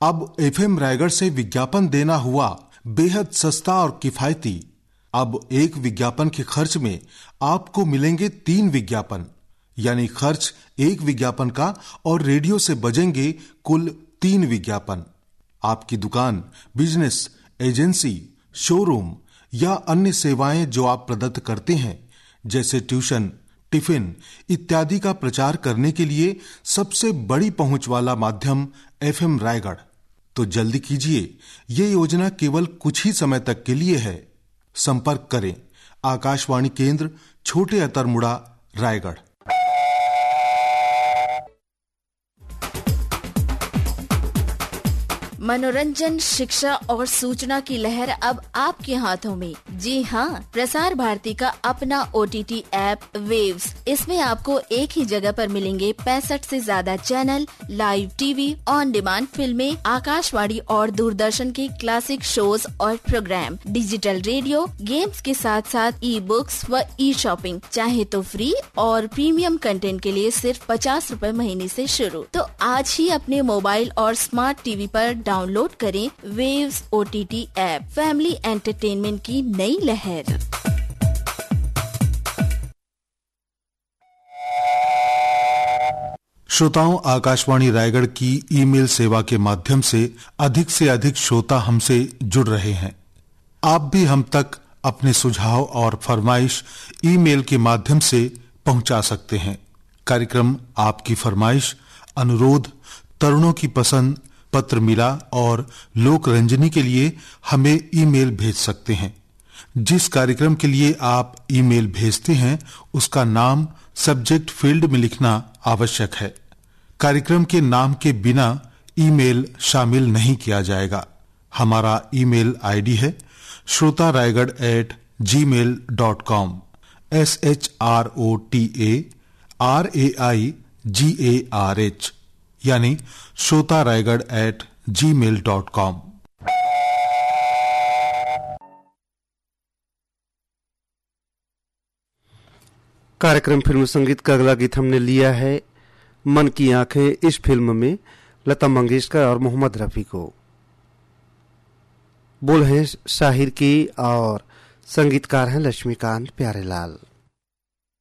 अब एफएम रायगढ़ से विज्ञापन देना हुआ बेहद सस्ता और किफायती। अब एक विज्ञापन के खर्च में आपको मिलेंगे 3 विज्ञापन, यानी खर्च 1 विज्ञापन का और रेडियो से बजेंगे कुल 3 विज्ञापन। आपकी दुकान, बिजनेस, एजेंसी, शोरूम या अन्य सेवाएं जो आप प्रदत्त करते हैं, जैसे ट्यूशन, टिफिन इत्यादि का प्रचार करने के लिए सबसे बड़ी पहुंच वाला माध्यम एफएम रायगढ़। तो जल्दी कीजिए, ये योजना केवल कुछ ही समय तक के लिए है। संपर्क करें आकाशवाणी केंद्र, छोटे अतरमुड़ा, रायगढ़। मनोरंजन, शिक्षा और सूचना की लहर अब आपके हाथों में। जी हाँ, प्रसार भारती का अपना OTT ऐप वेव्स। इसमें आपको एक ही जगह पर मिलेंगे 65 से ज्यादा channel, live TV, on demand फिल्में, आकाशवाणी और दूरदर्शन के क्लासिक शोज और प्रोग्राम, डिजिटल रेडियो, गेम्स के साथ साथ ई-बुक्स व ई-शॉपिंग, चाहे तो फ्री और प्रीमियम कंटेंट के लिए सिर्फ 50 रुपए महीने से शुरू। तो आज ही अपने मोबाइल और स्मार्ट टीवी पर डाउनलोड करें waves OTT app. Family entertainment की नई लहर। श्रोताओं, आकाशवाणी रायगढ़ की ईमेल सेवा के माध्यम से अधिक श्रोता हमसे जुड़ रहे हैं। आप भी हम तक अपने सुझाव और फरमाइश ईमेल के माध्यम से पहुंचा सकते हैं। कार्यक्रम आपकी फरमाइश, अनुरोध, तरुणों की पसंद, पत्र मिला और लोक रंजनी के लिए हमें ईमेल भेज सकते हैं। जिस कार्यक्रम के लिए आप ईमेल भेजते हैं उसका नाम सब्जेक्ट फील्ड में लिखना आवश्यक है। कार्यक्रम के नाम के बिना ईमेल शामिल नहीं किया जाएगा। हमारा ईमेल आईडी है shrotaraigarh@gmail.com SHROTARAIGARH यानी shrotaraigarh@gmail.com। कार्यक्रम फिल्म संगीत का अगला गीत हमने लिया है मन की आंखें। इस फिल्म में लता मंगेशकर और मोहम्मद रफी को बोल हैं शाहिर की और संगीतकार हैं लक्ष्मीकांत प्यारेलाल।